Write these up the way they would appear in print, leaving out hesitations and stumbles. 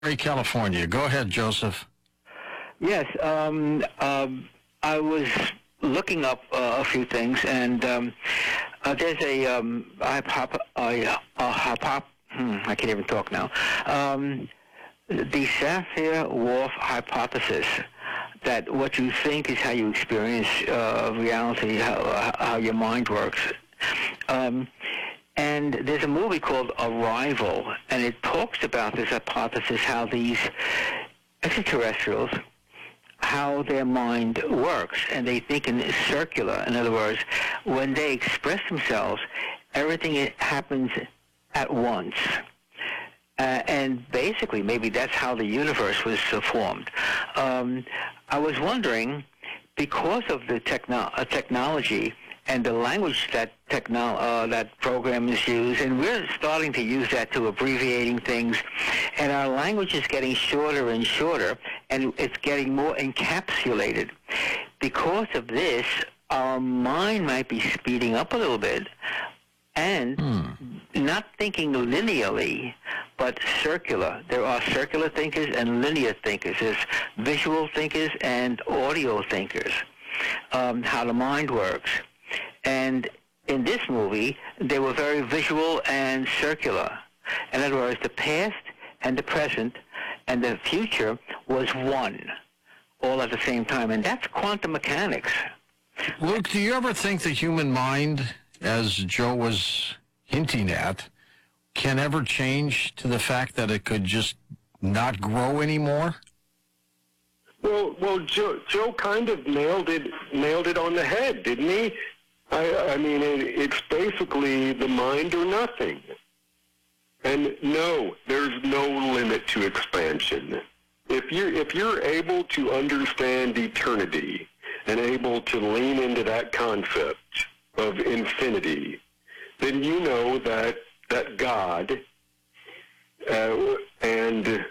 California. Go ahead, Joseph. Yes, I was looking up a few things, and there's I can't even talk now. The Sapir-Whorf hypothesis, that what you think is how you experience reality, how your mind works. And there's a movie called Arrival, and it talks about this hypothesis, how these extraterrestrials, how their mind works, and they think in circular. In other words, when they express themselves, everything happens at once. And basically, maybe that's how the universe was formed. I was wondering, because of the technology and the language that that programs use, and we're starting to use that to abbreviating things, and our language is getting shorter and shorter, and it's getting more encapsulated. Because of this, our mind might be speeding up a little bit, and not thinking linearly, but circular. There are circular thinkers and linear thinkers. There's visual thinkers and audio thinkers, how the mind works. And in this movie, they were very visual and circular. In other words, the past and the present and the future was one, all at the same time. And that's quantum mechanics. Luke, do you ever think the human mind, as Joe was hinting at, can ever change to the fact that it could just not grow anymore? Well, Joe kind of nailed it on the head, didn't he? I mean, it's basically the mind or nothing. And no, there's no limit to expansion. If you're able to understand eternity and able to lean into that concept of infinity, then you know that God and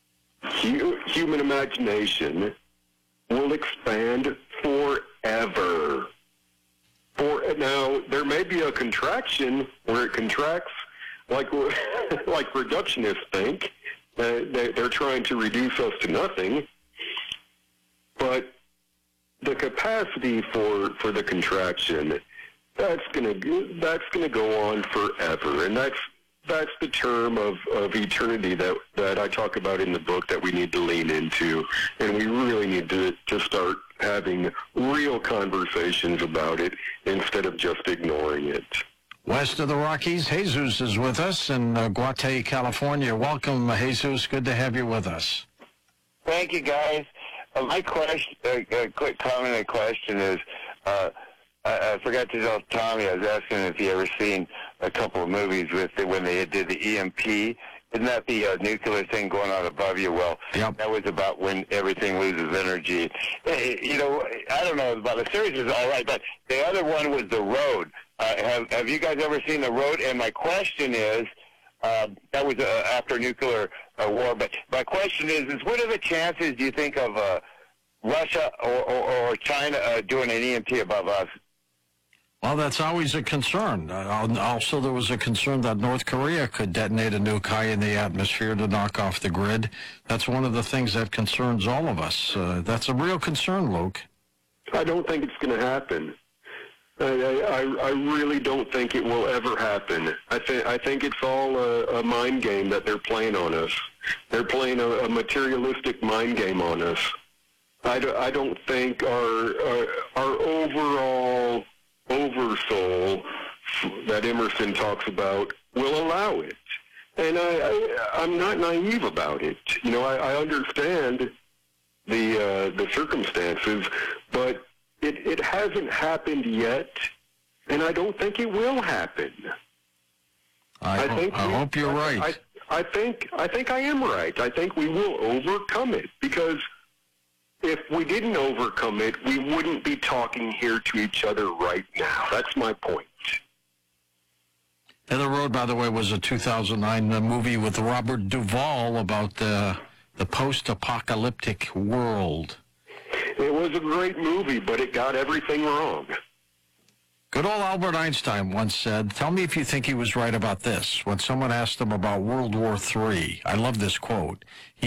human imagination will expand forever. Now, there may be a contraction where it contracts, like reductionists think. They're trying to reduce us to nothing. But the capacity for the contraction, that's gonna go on forever, and that's the term of eternity that I talk about in the book that we need to lean into, and we really need to start having real conversations about it instead of just ignoring it. West of the Rockies, Jesus is with us in Guate, California. Welcome, Jesus. Good to have you with us. Thank you, guys. My question, quick comment and question is, I forgot to tell Tommy, I was asking if he ever seen a couple of movies with it when they did the EMP. Isn't that the nuclear thing going on above you? Well, yep. That was about when everything loses energy. You know, I don't know about the series is all right, but the other one was The Road. Have you guys ever seen The Road? And my question is, that was after nuclear war, but my question is what are the chances, do you think, of Russia or China doing an EMP above us? Well, that's always a concern. Also, there was a concern that North Korea could detonate a nuke high in the atmosphere to knock off the grid. That's one of the things that concerns all of us. That's a real concern, Luke. I don't think it's going to happen. I really don't think it will ever happen. I think it's all a mind game that they're playing on us. They're playing a materialistic mind game on us. I don't think our overall oversoul that Emerson talks about will allow it. And I'm not naive about it. You know, I understand the circumstances, but it hasn't happened yet, and I don't think it will happen. I hope you're right. I think I am right. I think we will overcome it, because if we didn't overcome it, we wouldn't be talking here to each other right now. That's my point. And The Road, by the way, was a 2009 movie with Robert Duvall about the post-apocalyptic world. It was a great movie, but it got everything wrong. Good old Albert Einstein once said, "Tell me if you think he was right about this." When someone asked him about World War III, I love this quote.